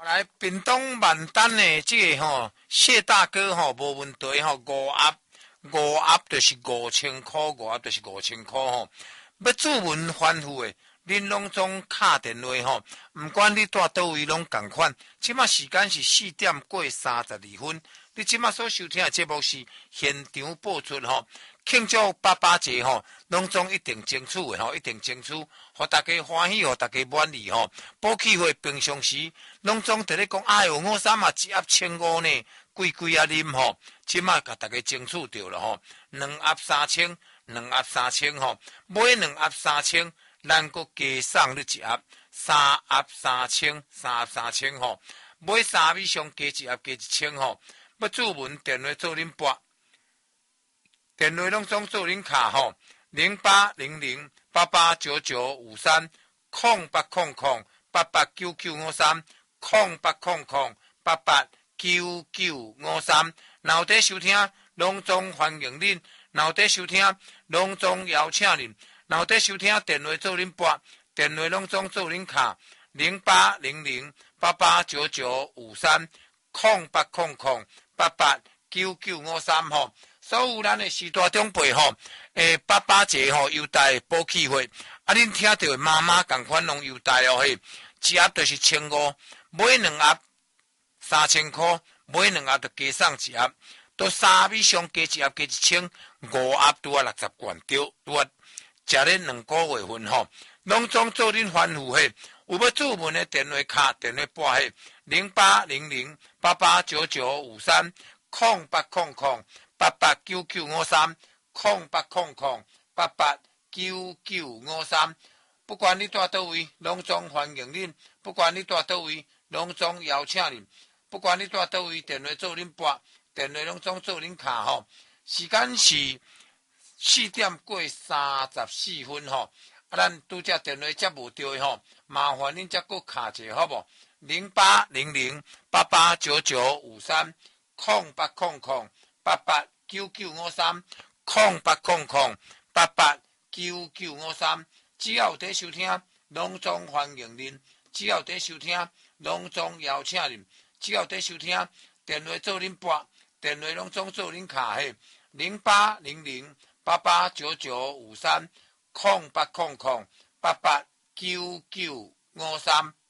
来，屏东万丹的这个谢大哥无问题五盒就是5000块，五盒就是5000块要注文反复的，恁拢总敲电话不管你住倒位拢同款。即马时间是4点过32分，你即马所收听的节目是现场播出庆祝爸爸节拢总一定争取的一定争取，互大家欢喜，互大家满意保气会平常时拢总伫咧讲，哎哟，53啊，一盒1500呢，贵啊啉即马甲大家争取着了2盒3000，2盒3000买2盒3000，咱阁加送你一盒，3盒3000，3盒3000买3盒以上加一盒加1000要注文电话做恁拨。电话拢总做恁卡0800889953 0800889953 0800889953，然后在收听拢总欢迎恁，然后在收听拢总邀请恁，然后在收听电话做恁拨，电话拢总做恁卡0800889953 0800889953所有咱的时大长辈爸爸节优待保气会，恁听到的妈妈同款拢优待一盒就是1500，买2盒3000块，买2盒就加送一盒，都3盒以上加一盒加1000，5盒拄啊60罐对，拄啊食咧2个月份拢总做恁欢呼有要注文的电话卡电话拨0800889953 0800889953 0800889953，不管你住倒位，拢总欢迎恁；不管你住倒位，拢总邀请恁；不管你住倒位，电话做恁拨，电话拢总做恁卡时间是4点过34分咱拄则电话接无到的麻烦恁则搁卡者好无？0800889953 0800889953 0800889953，只要有在收听，拢总欢迎恁；只要有在收听，拢总邀请恁；只要有在收听，电话做恁拨，电话拢总做恁卡0800889953 0800889953。